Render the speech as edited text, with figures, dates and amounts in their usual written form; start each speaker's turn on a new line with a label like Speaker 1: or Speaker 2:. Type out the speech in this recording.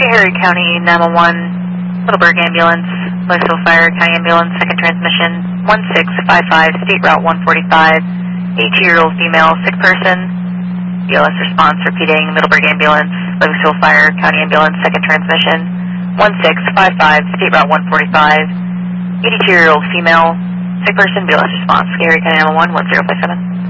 Speaker 1: Harry County 911, Middleburg Ambulance, Louisville Fire County Ambulance, second transmission, 1655, State Route 145, 82-year-old female, sick person. BLS response repeating, Middleburg Ambulance, Louisville Fire County Ambulance, second transmission, 1655, State Route 145, 82-year-old female, sick person, BLS response, Harry County 911, 1057.